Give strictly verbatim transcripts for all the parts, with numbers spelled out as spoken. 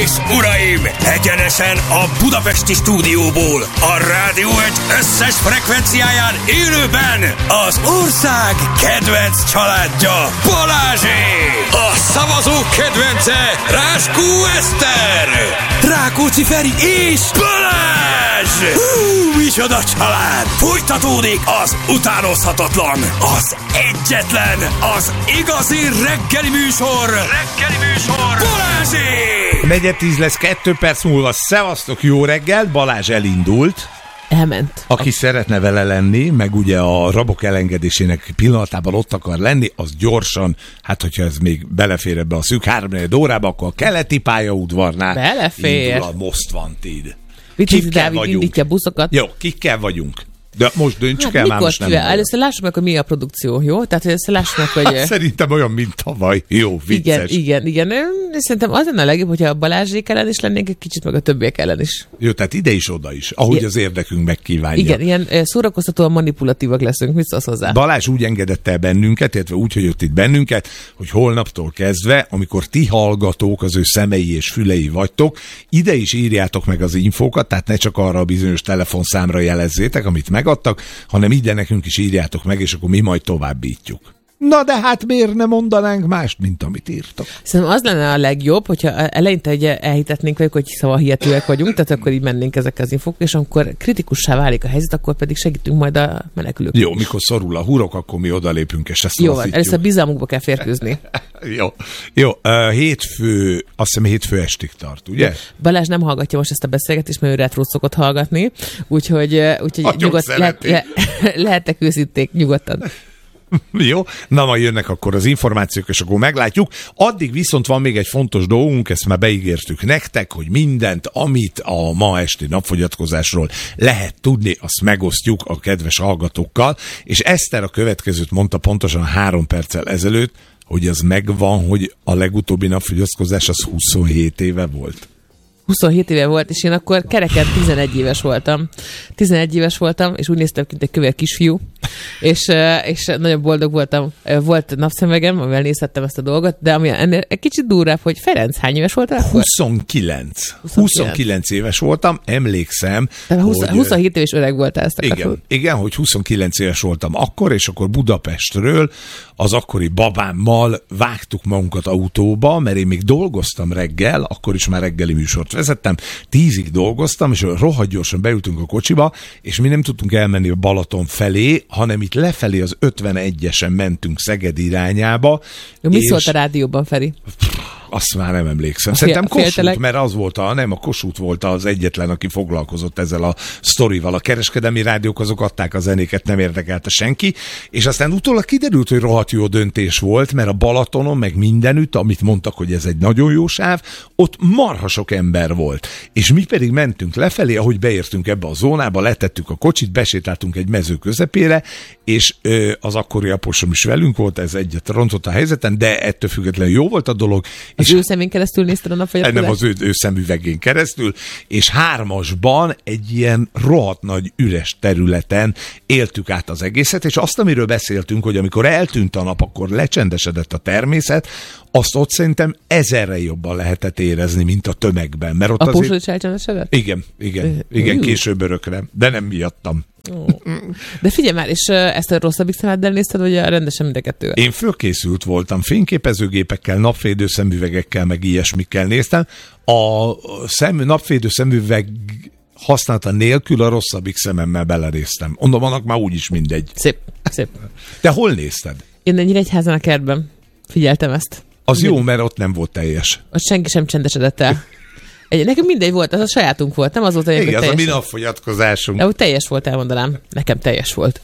és uraim, egyenesen a budapesti stúdióból, a Rádió egy összes frekvenciáján élőben az ország kedvenc családja, Balázsék! A szavazók kedvence, Ráskó Eszter, Rákóczi Feri és Balázs! Hú, micsoda család! Folytatódik az utánozhatatlan, az egyetlen, az igazi reggeli műsor, reggeli műsor, Balázsék! Negyed tíz lesz, kettő perc múlva. Szevasztok, jó reggel, Balázs elindult. Elment. Aki a... szeretne vele lenni, meg ugye a rabok elengedésének pillanatában ott akar lenni, az gyorsan, hát hogyha ez még belefér ebbe a szűk háromnegyed órába, akkor a keleti pályaudvarnál belefér. Indul a Most Wanted. Vitézi Dávid indítja buszokat. Jó, kikkel vagyunk? De most döntsük hát el, már most nem. Először lássuk meg, hogy mi a produkció, jó? Tehát először lássuk meg, hogy... Hát, szerintem olyan, mint tavaly. Jó, vicces. Igen, igen, igen. Szerintem az lenne a legjobb, hogyha a Balázsék ellen is lennénk, egy kicsit meg a többiek ellen is. Jó, tehát ide is, oda is, ahogy igen. Az érdekünk megkívánja. Igen, ilyen szórakoztatóan manipulatívak leszünk, mit szólsz hozzá? Balázs úgy engedett el bennünket, illetve úgy hagyott itt bennünket, hogy holnaptól kezdve, amikor ti hallgatók, az ő szemei és fülei vagytok, ide is írjátok meg az infókat, tehát ne csak arra a bizonyos telefonszámra jelezzétek, amit megadtak, hanem ide nekünk is írjátok meg, és akkor mi majd továbbítjuk. Na de hát miért ne mondanánk mást, mint amit írtak? Szerintem az lenne a legjobb, hogyha eleinte ugye elhitetnénk velük, hogy szavahihetőek vagyunk, tehát akkor így mennénk ezek az infók, és amikor kritikussá válik a helyzet, akkor pedig segítünk majd a menekülők. Jó, mikor szorul a hurok, akkor mi odalépünk, és ezt jó, először bizalmukba kell férkőzni. Jó, jó. Uh, hétfő, azt hiszem hétfő estig tart, ugye? Balázs nem hallgatja most ezt a beszélgetést, mert ő retrót szokott hallgatni, úgyhogy, úgyhogy nyugodt, lehet, le, lehettek őszinték nyugodtan. Jó, na majd jönnek akkor az információk, és akkor meglátjuk. Addig viszont van még egy fontos dolgunk, ezt már beígértük nektek, hogy mindent, amit a ma esti napfogyatkozásról lehet tudni, azt megosztjuk a kedves hallgatókkal, és Eszter a következőt mondta pontosan három perccel ezelőtt, hogy az megvan, hogy a legutóbbi napfogyatkozás az huszonhét éve volt. huszonhét éve volt, és én akkor kereken tizenegy éves voltam. tizenegy éves voltam, és úgy néztem, mint egy kövér kisfiú, és, és nagyon boldog voltam. Volt napszemegem, amivel nézhettem ezt a dolgot, de ami ennél egy kicsit durvább, hogy Ferenc, hány éves voltál akkor? huszonkilenc. huszonkilenc éves voltam, emlékszem. De hogy... huszonhét éves öreg voltál, ezt akartam. Igen, igen, hogy huszonkilenc éves voltam akkor, és akkor Budapestről az akkori babámmal vágtuk magunkat autóba, mert én még dolgoztam reggel, akkor is már reggeli műsort vezettem, tízig dolgoztam, és rohadt gyorsan beültünk a kocsiba, és mi nem tudtunk elmenni a Balaton felé, hanem itt lefelé az ötvenegyesen mentünk Szeged irányába. Jó, mi és... szólt a rádióban, Feri? Azt már nem emlékszem. Szerintem Kossuth, mert az volt a, nem, a Kossuth volt az egyetlen, aki foglalkozott ezzel a sztorival. A kereskedelmi rádiók azok adták a zenéket, nem érdekelte senki, és aztán utólag kiderült, hogy rohadt jó döntés volt, mert a Balatonon, meg mindenütt, amit mondtak, hogy ez egy nagyon jó sáv, ott marha sok ember volt. És mi pedig mentünk lefelé, ahogy beértünk ebbe a zónába, letettük a kocsit, besétáltunk egy mező közepére, és ö, az akkori aposom is velünk volt, ez egyet rontott a helyzeten, de ettől függetlenül jó volt a dolog. Az ő szemén keresztül nézted a napfogyatkozást? Nem, az ő, ő szemüvegén keresztül, és hármasban egy ilyen rohadt nagy üres területen éltük át az egészet, és azt, amiről beszéltünk, hogy amikor eltűnt a nap, akkor lecsendesedett a természet, azt ott szerintem ezerre jobban lehetett érezni, mint a tömegben. Mert ott a azért... Pósod elcsendesedett? Igen, igen, igen, később örökre, de nem miattam. Oh. De figyelj már, és ezt a rosszabbik szemeddel nézted, vagy a rendesen mind a kettővel? Én fölkészült voltam, fényképezőgépekkel, napfédő szemüvegekkel, meg ilyesmikkel néztem. A szem, napfédő szemüveg használata nélkül a rosszabbik szememmel belenéztem. Mondom, annak már úgyis mindegy. Szép, szép. De hol nézted? Én egy Nyíregyházan a kertben. Figyeltem ezt. Az jó, mert ott nem volt teljes. Ott senki sem csendesedett el. Egy, nekem mindegy volt, az a sajátunk volt, nem az volt, hogy igen, teljes. Az a mi napfogyatkozásunk. De úgy teljes volt, elmondanám. Nekem teljes volt.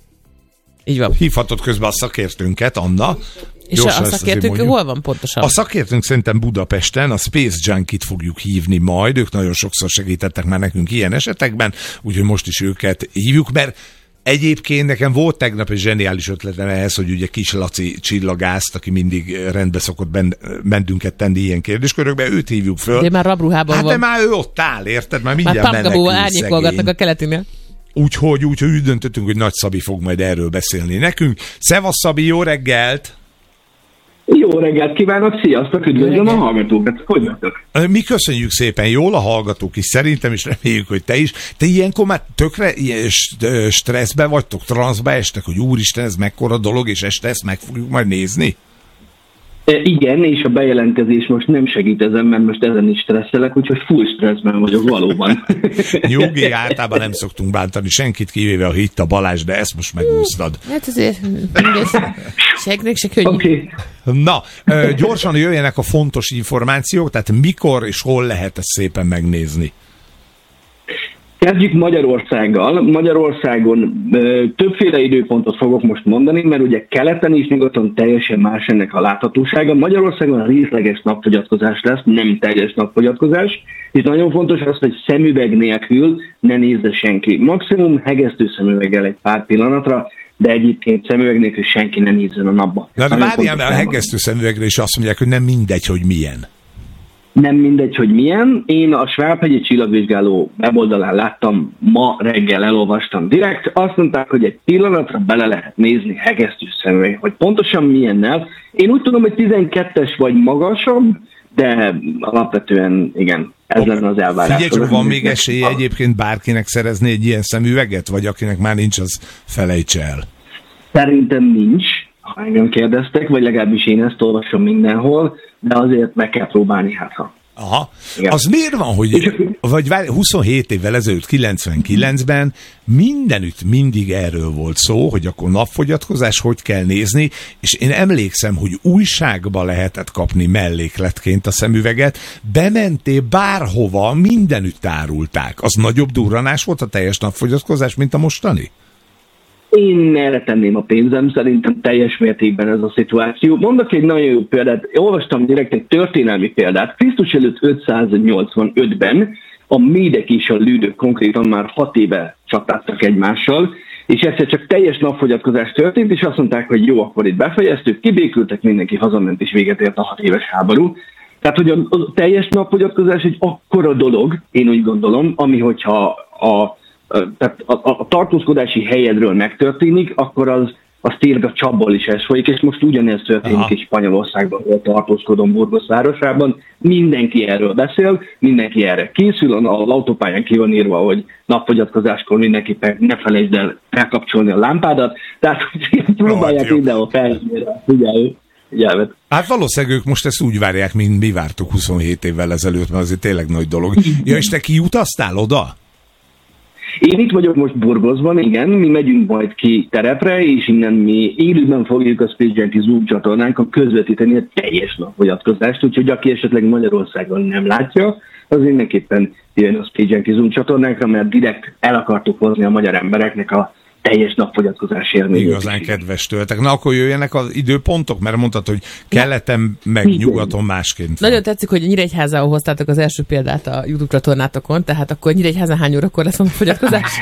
Így van. Hívhatod közben a szakértőnket, Anna. És a, a szakértőnk hol van pontosan? A szakértőnk szerintem Budapesten, a Space Junkie-t fogjuk hívni majd, ők nagyon sokszor segítettek már nekünk ilyen esetekben, úgyhogy most is őket hívjuk, mert egyébként nekem volt tegnap egy zseniális ötletem ehhez, hogy ugye Kis Laci csillagászt, aki mindig rendbe szokott ben, bennünket tenni ilyen kérdéskörökbe, őt hívjuk föl. De már rabruhában hát van. de már ő ott áll, érted? Már mindjárt menekül szegény. Már árnyékolgatnak a keletinél. Úgyhogy, úgyhogy úgy döntöttünk, hogy Nagy Szabi fog majd erről beszélni nekünk. Szevasz Szabi, jó reggelt! Jó reggelt kívánok, sziasztok, üdvözlöm a hallgatókat, hogy vagytok? Mi köszönjük szépen, jól a hallgatók is, szerintem is reméljük, hogy te is. Te ilyenkor már tökre ilyen stresszbe vagytok, transzba estek, hogy úristen, ez mekkora dolog, és este ezt meg fogjuk majd nézni? E, igen, és a bejelentkezés most nem segít ezen, mert most ezen is stresszelek, úgyhogy full stresszben vagyok valóban. Nyugi, általában nem szoktunk bántani senkit, kivéve a Hitta Balázs, de ezt most megúsztad. Hát azért segnek se könnyű. Okay. Na, gyorsan jöjjenek a fontos információk, tehát mikor és hol lehet ezt szépen megnézni? Kezdjük Magyarországgal. Magyarországon ö, többféle időpontot fogok most mondani, mert ugye keleten és nyugaton teljesen más ennek a láthatósága. Magyarországon részleges napfogyatkozás lesz, nem teljes napfogyatkozás, és nagyon fontos az, hogy szemüveg nélkül ne nézze senki. Maximum hegesztő szemüveggel egy pár pillanatra, de egyébként szemüveg nélkül senki nem nézzen a napba. Na, de várjál, a hegesztő szemüvegre is azt mondják, hogy nem mindegy, hogy milyen. Nem mindegy, hogy milyen. Én a Svábhegyi Csillagvizsgáló weboldalán láttam, ma reggel elolvastam direkt, azt mondták, hogy egy pillanatra bele lehet nézni hegesztő szemüveg, hogy pontosan milyennel. Én úgy tudom, hogy tizenkettes vagy magasabb, de alapvetően igen, ez lenne az elvárás. Figyelj csak, van még esélye egyébként bárkinek szerezni egy ilyen szemüveget, vagy akinek már nincs, az felejtse el? Szerintem nincs, ha engem kérdeztek, vagy legalábbis én ezt olvasom mindenhol, de azért meg kell próbálni, hát ha. Aha. Igen. Az miért van, hogy vagy várj, huszonhét évvel ezelőtt, kilencvenkilencben mindenütt mindig erről volt szó, hogy akkor napfogyatkozás, hogy kell nézni, és én emlékszem, hogy újságba lehetett kapni mellékletként a szemüveget, bementél bárhova, mindenütt árulták. Az nagyobb durranás volt a teljes napfogyatkozás, mint a mostani? Én erre tenném a pénzem, szerintem teljes mértékben ez a szituáció. Mondok egy nagyon jó példát, olvastam direkt egy történelmi példát. Krisztus előtt ötszáznyolcvanötben a médek és a lődök konkrétan már hat éve csatáztak egymással, és egyszer csak teljes napfogyatkozás történt, és azt mondták, hogy jó, akkor itt befejeztük, kibékültek, mindenki hazament, és véget ért a hat éves háború. Tehát, hogy a, a teljes napfogyatkozás egy akkora dolog, én úgy gondolom, ami hogyha a tehát a, a tartózkodási helyedről megtörténik, akkor az, az tényleg a csapból is ez folyik, és most ugyanez történik Aha. is Spanyolországban, ahol tartózkodom Burgos városában. Mindenki erről beszél, mindenki erre készül, az autópályán ki van írva, hogy napfogyatkozáskor mindenképpen ne felejtsd el elkapcsolni a lámpádat, tehát hogy próbálják no, mindenhol felhívni a figyelő. Figyelmet. Hát valószínűleg ők most ezt úgy várják, mint mi vártuk huszonhét évvel ezelőtt, mert azért tényleg nagy dolog. Ja, és te kiutaztál oda? Én itt vagyok most Burgosban, igen, mi megyünk majd ki terepre, és innen mi élőben fogjuk a Space Junkie Zoom csatornánkon közvetíteni a teljes napfogyatkozást, úgyhogy aki esetleg Magyarországon nem látja, az mindenképpen jön a Space Junkie Zoom csatornánkra, mert direkt el akartuk hozni a magyar embereknek a teljes napfogyatkozás élményét. Igazán kedves tőletek. Na akkor jöjjenek az időpontok, mert mondtad, hogy keleten meg igen. nyugaton másként. Nagyon tetszik, hogy Nyíregyházához hoztátok az első példát a YouTube csatornátokon, tehát akkor Nyíregyházán hány órakor lesz a napfogyatkozás?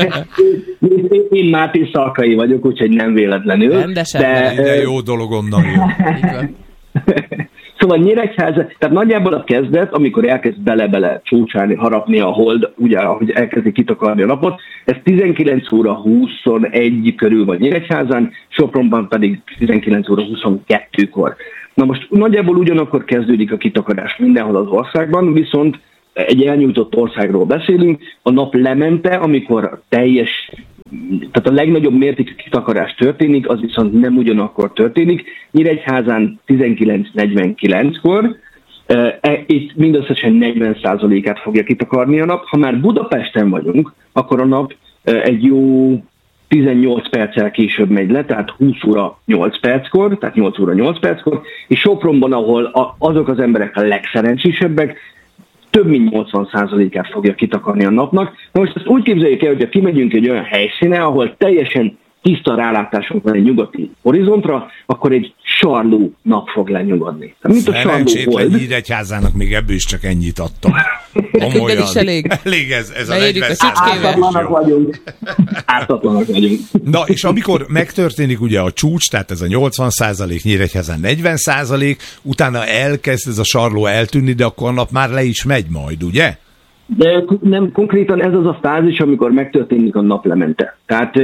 én, én Máté Szalkai vagyok, úgyhogy nem véletlenül. Rendesen. De, de jó dolog onnan jön. Szóval Nyíregyháza, tehát nagyjából a kezdet, amikor elkezd bele-bele csúcsálni, harapni a hold, ugye, ahogy elkezdi kitakarni a napot, ez tizenkilenc óra huszonegy körül van Nyíregyházán, Sopronban pedig tizenkilenc óra huszonkettőkor. Na most nagyjából ugyanakkor kezdődik a kitakarás mindenhol az országban, viszont egy elnyújtott országról beszélünk, a nap lemente, amikor teljes, tehát a legnagyobb mértékű kitakarás történik, az viszont nem ugyanakkor történik. Nyíregyházán tizenkilenc negyvenkilenckor, itt mindösszesen negyven százalékát fogja kitakarni a nap. Ha már Budapesten vagyunk, akkor a nap egy jó tizennyolc perccel később megy le, tehát húsz óra nyolc perckor, tehát nyolc óra nyolc perckor, és Sopronban, ahol azok az emberek a legszerencsésebbek, több mint nyolcvan százalékát fogja kitakarni a napnak. Na most ezt úgy képzeljük el, hogyha kimegyünk egy olyan helyszíne, ahol teljesen tiszta rálátásunk van egy nyugati horizontra, akkor egy sarló nap fog lenyugodni. Mint a szerencsétlen Nyíregyházának még ebből is csak ennyit adtak. Komolyan. is elég. Elég ez, ez a negyven százalék. Ártatlanak vagyunk. Ártatlanak vagyunk. Na, és amikor megtörténik ugye a csúcs, tehát ez a nyolcvan százalék, Nyíregyházán negyven százalék, utána elkezd ez a sarló eltűnni, de akkor a nap már le is megy majd, ugye? De nem, konkrétan ez az a fázis, amikor megtörténik a naplemente. Tehát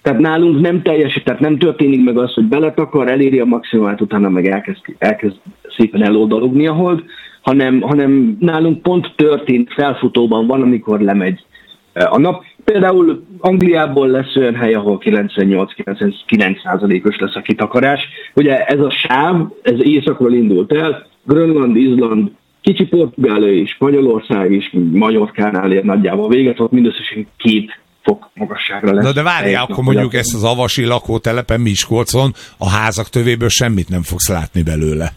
Tehát nálunk nem teljes, tehát nem történik meg az, hogy beletakar, eléri a maximumát, utána meg elkezd, elkezd szépen eloldalogni a hold, hanem, hanem nálunk pont történt, felfutóban van, amikor lemegy a nap. Például Angliából lesz olyan hely, ahol kilencvennyolc-kilencvenkilenc százalékos lesz a kitakarás. Ugye ez a sáv, ez északról indult el, Grönland, Izland, kicsi Portugália és Spanyolország is, Majorkánál ér nagyjából véget, ott mindösszesen két fok magasságra lesz. Na de várjál, akkor mondjuk ezt az avasi lakótelepen Miskolcon a házak tövéből semmit nem fogsz látni belőle.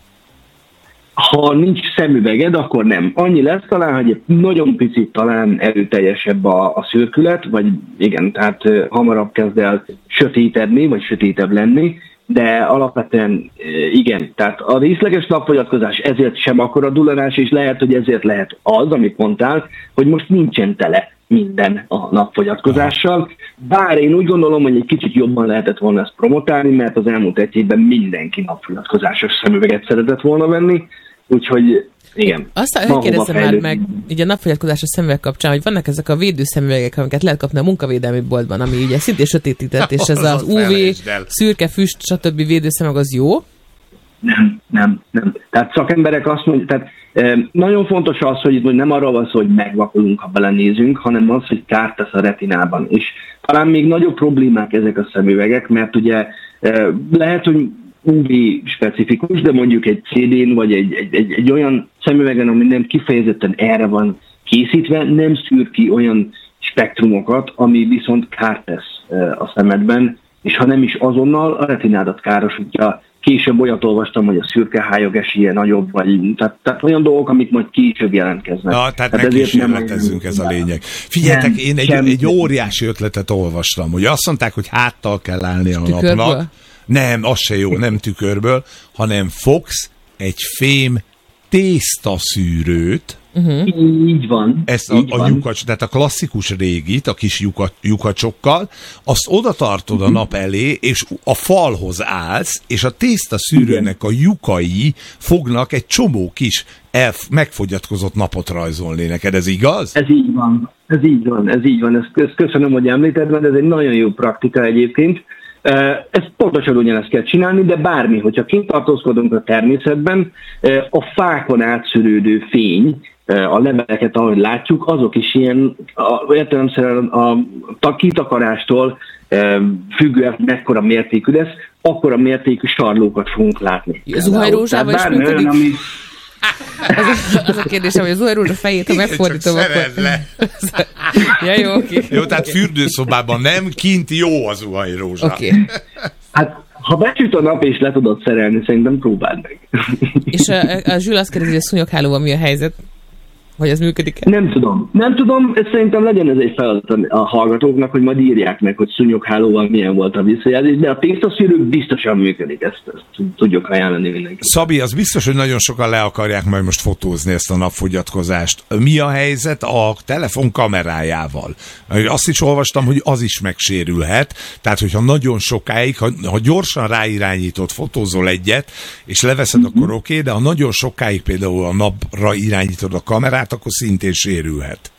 Ha nincs szemüveged, akkor nem. Annyi lesz talán, hogy nagyon picit talán erőteljesebb a, a szürkület, vagy igen, tehát uh, hamarabb kezd el sötétedni, vagy sötétebb lenni, de alapvetően uh, igen. Tehát a részleges napfogyatkozás ezért sem akkora dulanás, és lehet, hogy ezért lehet az, amit mondtál, hogy most nincsen tele minden a napfogyatkozással. Bár én úgy gondolom, hogy egy kicsit jobban lehetett volna ezt promotálni, mert az elmúlt egy évben mindenki napfogyatkozásos szemüveget szeretett volna venni, úgyhogy igen. Azt kérdezem már meg, így a napfogyatkozásos szemüveg kapcsán, hogy vannak ezek a védőszemüvegek, amiket lehet kapni a munkavédelmi boltban, ami ugye szintén sötétített, és ez az ú vé, szürke, füst, stb. Védőszemüveg, az jó? Nem, nem, nem. Tehát szakemberek azt mondják, tehát e, nagyon fontos az, hogy itt nem arról van szó, hogy megvakulunk, ha belenézünk, hanem az, hogy kárt tesz a retinában. És talán még nagyobb problémák ezek a szemüvegek, mert ugye e, lehet, hogy ú vé specifikus, de mondjuk egy cé dén vagy egy, egy, egy, egy olyan szemüvegen, ami nem kifejezetten erre van készítve, nem szűr ki olyan spektrumokat, ami viszont kárt tesz e, a szemedben, és ha nem is azonnal, a retinádat károsítja. Később olyat olvastam, hogy a szürkehályog esélye nagyobb, vagy tehát, tehát olyan dolgok, amik majd később jelentkeznek. Na, tehát ne kísérletezzünk, ez a lényeg. Figyeljetek, én egy, egy óriási ötletet olvastam, hogy azt mondták, hogy háttal kell állni a napnak. Nem, az se jó, nem tükörből, hanem fogsz egy fém tésztaszűrőt, Uh-huh. Így van. Ezt a, így a van. lyukacs, tehát a klasszikus régit, a kis lyuka, lyukacsokkal, azt oda tartod uh-huh. a nap elé, és a falhoz állsz, és a tésztaszűrőnek a lyukai fognak egy csomó kis elf, megfogyatkozott napot rajzolni neked. Ez igaz? Ez így van. Ez így van. Ez így van. Ezt, ezt köszönöm, hogy említed, mert ez egy nagyon jó praktika egyébként. Ezt pontosan ugyanezt kell csinálni, de bármi, hogyha kint tartózkodunk a természetben, a fákon átszűrődő fény, a leveleket, ahogy látjuk, azok is ilyen, értelemszerűen a, a kitakarástól függően mekkora mértékű lesz, akkora mértékű sarlókat fogunk látni. A zuhanyrózsával is működik? Ami... Az, az a kérdésem, hogy a zuhanyrózsa fejét, ha megfordítom, akkor... le. Ja, jó, oké. Jó, tehát fürdőszobában nem, kint jó a zuhanyrózsa. Oké. Okay. Hát, ha becsüt a nap és le tudod szerelni, szerintem próbáld meg. És a, a Zsül azt kérdezi, hogy a szúnyoghálóval mi a helyzet? Hogy ez működik-e? Nem tudom. Nem tudom, ez szerintem legyen ez egy feladat a hallgatóknak, hogy majd írják meg, hogy szúnyoghálóval milyen volt a visszajelzés, de a tésztaszűrő biztosan működik, ezt, ezt tudjuk ajánlani mindenki. Szabi, az biztos, hogy nagyon sokan le akarják majd most fotózni ezt a napfogyatkozást. Mi a helyzet a telefon kamerájával? Azt is olvastam, hogy az is megsérülhet, tehát hogyha nagyon sokáig, ha, ha gyorsan ráirányított, fotózol egyet, és leveszed, mm-hmm. akkor oké, okay, de ha nagyon sokáig például a napra irányítod a kamerát, akkor szintén sérülhet.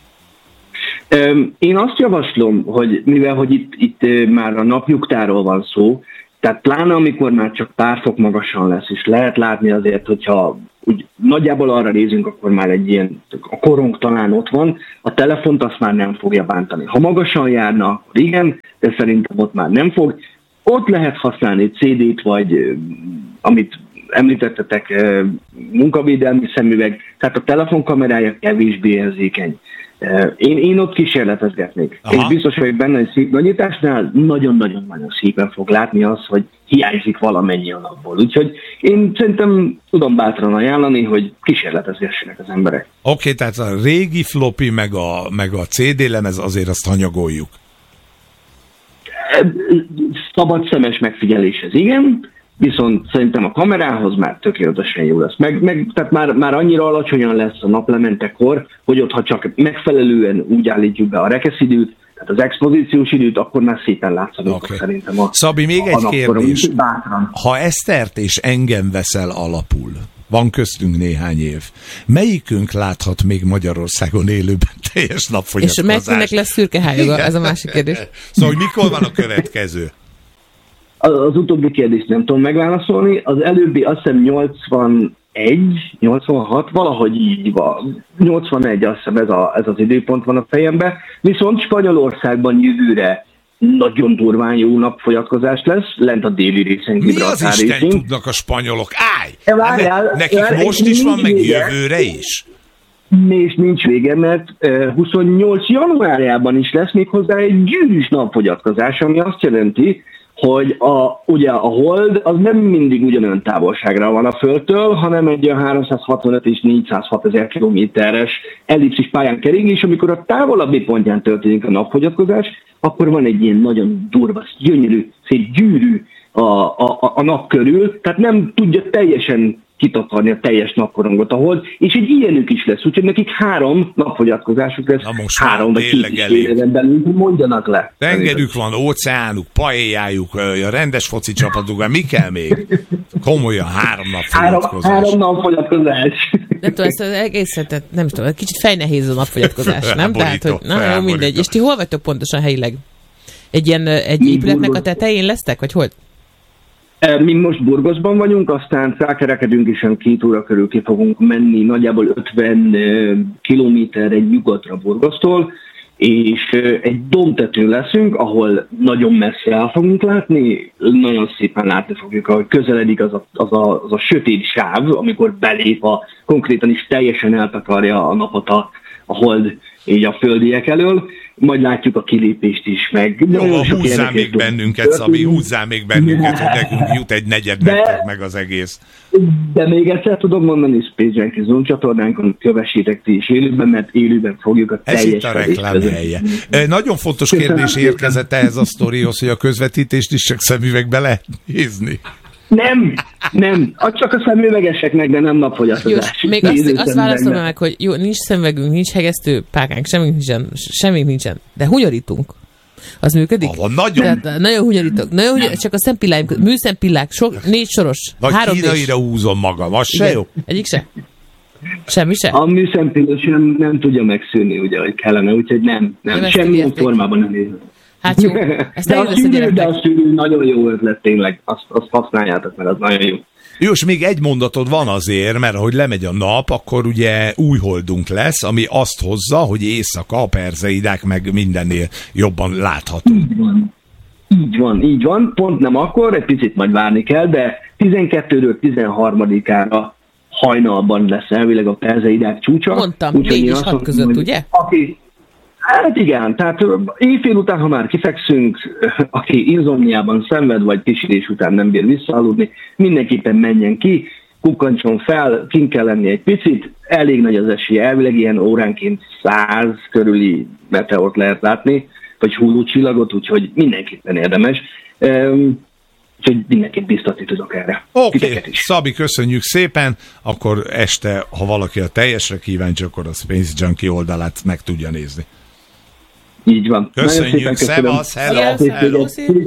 Én azt javaslom, hogy mivel hogy itt, itt már a napnyugtáról van szó, tehát pláne amikor már csak pár fok magasan lesz, és lehet látni azért, hogyha úgy nagyjából arra nézünk, akkor már egy ilyen, a korong talán ott van, a telefont azt már nem fogja bántani. Ha magasan járna, akkor igen, de szerintem ott már nem fog. Ott lehet használni cé dét, vagy amit említettetek, munkavédelmi szemüveg, tehát a telefonkamerája kevésbé érzékeny. Én, én ott kísérletezgetnék. Aha. És biztos vagyok benne, hogy szép nagyításnál nagyon-nagyon-nagyon szépen fog látni az, hogy hiányzik valamennyi a napból. Úgyhogy én szerintem tudom bátran ajánlani, hogy kísérletezgessenek az emberek. Oké, okay, tehát a régi floppy meg a, meg a cé dé lemez, azért azt hanyagoljuk. Szabad szemes megfigyeléshez, igen, viszont szerintem a kamerához már tökéletesen jó lesz. Meg, meg, tehát már, már annyira alacsonyan lesz a naplementekor, hogy ott, ha csak megfelelően úgy állítjuk be a rekeszidőt, tehát az expozíciós időt, akkor már szépen látszanak okay. szerintem a Szabi, még a, egy a kérdés. Ha Esztert és engem veszel alapul, van köztünk néhány év. Melyikünk láthat még Magyarországon élőben teljes napfogyatkozást? És melyiknek lesz szürkehájoga? Ez a másik kérdés. Szóval, hogy mikor van a következő? Az utóbbi kérdést nem tudom megválaszolni. Az előbbi azt hiszem nyolcvanegy, nyolcvanhat, valahogy így van. nyolcvanegy azt hiszem ez, a, ez az időpont van a fejemben. Viszont Spanyolországban jövőre nagyon durván jó napfogyatkozás lesz, lent a déli részen. Mi az Isten részén tudnak a spanyolok? Állj! Várjál, ne, nekik várjál, most is van, meg vége. Jövőre is? És nincs vége, mert huszonnyolc januárjában is lesz még hozzá egy gyűrűs napfogyatkozás, ami azt jelenti, hogy a, ugye a hold az nem mindig ugyanolyan távolságra van a Földtől, hanem egy olyan háromszázhatvanöt és négyszázhat ezer kilométeres ellipszis pályán kering, és amikor a távolabbi pontján történik a napfogyatkozás, akkor van egy ilyen nagyon durva, gyönyörű, szép gyűrű a, a, a nap körül, tehát nem tudja teljesen kitakarni a teljes napkorongot a hold, és egy ilyenük is lesz, úgyhogy nekik három napfogyatkozásuk lesz, három vagy két éven belül, mondjanak le. Tengerük van, óceánuk, paéjájuk, a rendes foci csapatuk, mi kell még? Komolyan három napfogyatkozás. Három, három napfogyatkozás. Nem tudom, ezt az egészet, nem tudom, kicsit fejnehéz a napfogyatkozás, nem? Tehát, hogy na, jó, mindegy. És ti hol vagytok pontosan helyileg? Egy ilyen, egy épületnek a tetején lesztek, vagy hol? Mi most Burgosban vagyunk, aztán felkerekedünk, és két óra körül ki fogunk menni, nagyjából ötven kilométerre nyugatra Burgostól, és egy dombtetőn leszünk, ahol nagyon messze el fogunk látni, nagyon szépen látni fogjuk, ahogy közeledik az a, az a, az a sötét sáv, amikor belép, a, konkrétan is teljesen eltakarja a napot a, a hold így a földiek elől, majd látjuk a kilépést is, meg... Jó, húzzál még bennünket, Szabi, húzzál még bennünket, hogy nekünk jut egy negyed nektek meg az egész. De még egyszer tudom mondani, Space Junkie Zone csatornánkon kövessétek ti is élőben, mert élőben fogjuk a teljes... Ez itt a reklám helye. Nagyon fontos kérdés érkezett ehhez a sztorihoz, hogy a közvetítést is csak szemüvegbe lehet nézni. Nem, nem. Csak a szemüvegeseknek, de nem napfogyatkozás. Jó, még azt, azt válaszolom meg, hogy jó, nincs szemüvegünk, nincs hegesztő pákánk, semmink nincsen, semmink nincsen, de hunyorítunk. Az működik? Ah, nagyon... Tehát, nagyon hunyorítok. Nagyon hunyorítok, csak a szempilláim, műszempillák, sok, négy soros. Vagy három kínaira húzom magam, az se jó? Egyik se? Semmi se? A műszempilla sem nem tudja megszűnni, ugye, hogy kellene, úgyhogy nem, nem. Semmilyen formában nem nézem. Hát jó, ezt de, a szűrő, de a szűrő nagyon jó ötlet tényleg, azt, azt használjátok, mert az nagyon jó. Jó, és még egy mondatod van azért, mert ahogy lemegy a nap, akkor ugye új holdunk lesz, ami azt hozza, hogy éjszaka a perzeidák meg mindennél jobban látható. Így van. Így van, így van. Pont nem akkor, egy picit majd várni kell, de tizenkettőről tizenharmadikára hajnalban lesz elvileg a perzeidák csúcsa. Mondtam, négy és hat között, hogy, ugye? Aki, hát igen, tehát éjfél után, ha már kifekszünk, aki insomniában szenved, vagy pisilés után nem bír visszaaludni, mindenképpen menjen ki, kukkancson fel, kint kell lenni egy picit, elég nagy az esély, elvileg ilyen óránként száz körüli meteort lehet látni, vagy hullócsillagot, úgyhogy mindenképpen érdemes. Um, úgyhogy mindenképp biztatni tudok erre. Oké, okay. Szabi, köszönjük szépen, akkor este, ha valaki a teljesre kíváncsi, akkor a Space Junkie oldalát meg tudja nézni. Így van. Köszönjük, szevasz, hello, hello.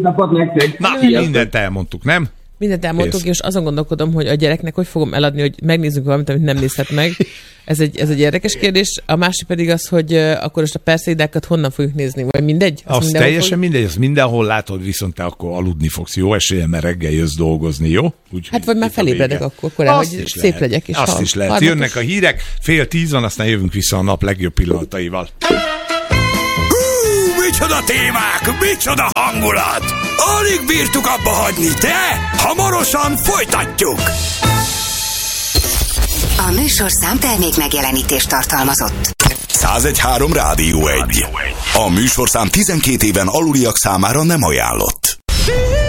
Na, mindent elmondtuk, nem? Mindent elmondtuk, és azon gondolkodom, hogy a gyereknek hogy fogom eladni, hogy megnézzük valamit, amit nem nézhet meg. Ez egy, ez egy érdekes kérdés. A másik pedig az, hogy uh, akkor most a perszeidákat honnan fogjuk nézni, vagy mindegy? Az, az teljesen fog... mindegy, azt mindenhol látod, viszont te akkor aludni fogsz. Jó esélyen, mert reggel jössz dolgozni, jó? Úgy, hát vagy már felébredek akkor korán, hogy szép lehet. Legyek. És azt hal, is lehet. Harmatos. Jönnek a hírek, fél tíz van, aztán jövünk vissza a nap legjobb pillanataival. Micsoda témák, micsoda hangulat! Alig bírtuk abba hagyni, de hamarosan folytatjuk! A műsorszám termék megjelenítést tartalmazott. száz egy három Rádió egy. A műsorszám tizenkét éven aluliak számára nem ajánlott.